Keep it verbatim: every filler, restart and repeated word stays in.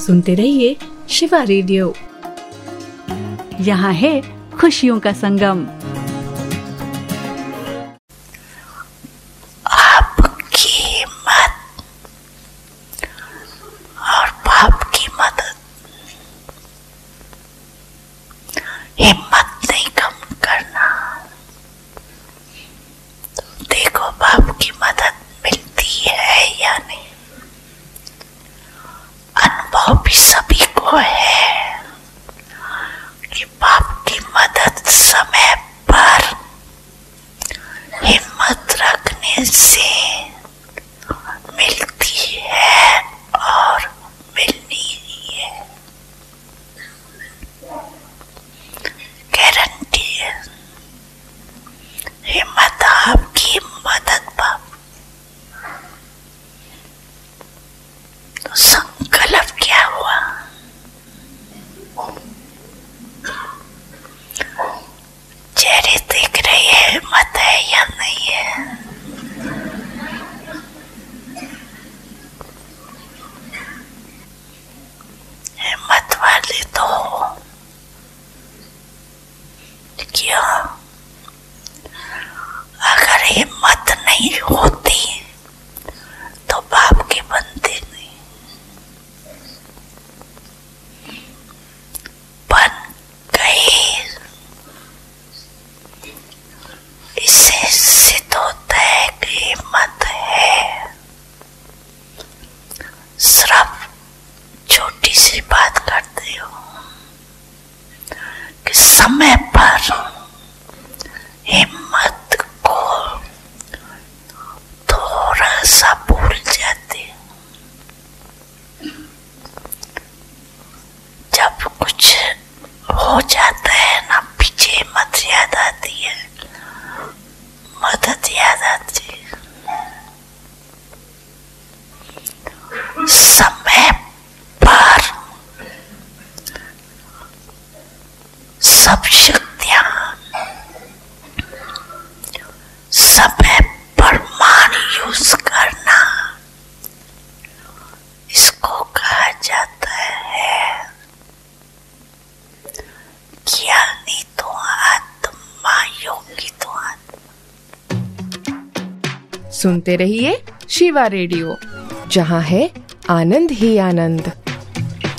सुनते रहिए शिवा रेडियो। यहाँ है खुशियों का संगम। आपकी मत और बाप की मदद हिम्मत नहीं कम करना। तो देखो बाप की मदद मिलती है या नहीं। अनुभव भी सभी को है कि बाप की मदद समय पर हिम्मत रखने से मिलती है और मिलनी ही है, गारंटी है। हिम्मत आपकी मदद बाप। तो संकल्प क्या हुआ? चेहरे देख रहे हैं, हिम्मत है या नहीं है? हिम्मत वाले तो क्यों? अगर हिम्मत नहीं होती तो बाप के बनते नहीं। बन गए। इससे सिद्ध होता है कि हिम्मत है। सिर्फ छोटी सी बात करते हो कि समय पर हिम्मत को थोड़ा सा भूल जाते। जब कुछ हो जाता है ना, पीछे हिम्मत याद आती है, मदद याद आती है। समय पर सब शक्तियां, समय पर मान यूज करना, इसको कहा जाता है ज्ञानी तो आत्मा, योगी तो आत्मा। सुनते रहिए शिवा रेडियो, जहाँ है आनंद ही आनंद।